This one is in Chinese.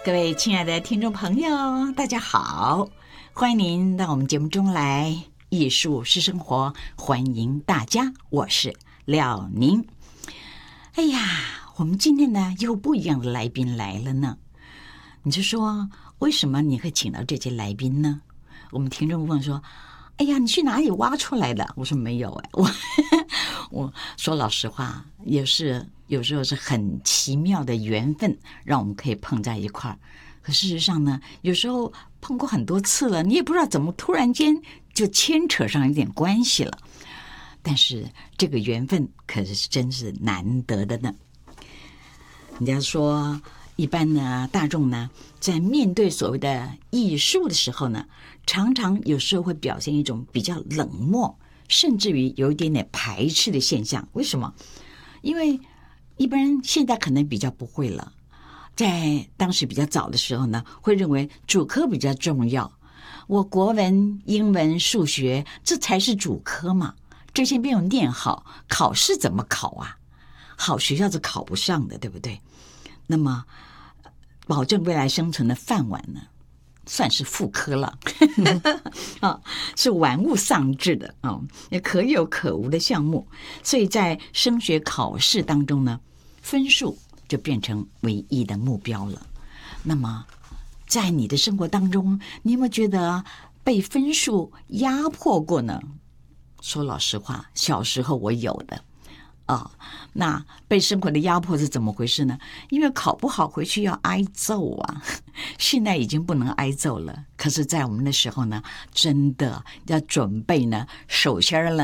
各位亲爱的听众朋友，大家好，欢迎您到我们节目中来，艺术是生活，欢迎大家，我是廖宁。哎呀，我们今天呢又不一样的来宾来了呢。你就说为什么你会请到这些来宾呢？我们听众问说，哎呀，你去哪里挖出来的？我说没有我说老实话，也是有时候是很奇妙的缘分，让我们可以碰在一块儿。可事实上呢，有时候碰过很多次了，你也不知道怎么突然间就牵扯上一点关系了。但是这个缘分可是真是难得的呢。人家说，一般呢，大众呢，在面对所谓的艺术的时候呢，常常有时候会表现一种比较冷漠，甚至于有一点点排斥的现象。为什么？因为一般人现在可能比较不会了，在当时比较早的时候呢，会认为主科比较重要，我国文、英文、数学这才是主科嘛，这些没有念好，考试怎么考啊？好学校是考不上的，对不对？那么保证未来生存的饭碗呢，算是副科了是玩物丧志的也可有可无的项目。所以在升学考试当中呢，分数就变成唯一的目标了。那么在你的生活当中，你有没有觉得被分数压迫过呢？说老实话，小时候我有的那被生活的压迫是怎么回事呢？因为考不好回去要挨揍啊，现在已经不能挨揍了，可是在我们的时候呢，真的要准备呢，首先呢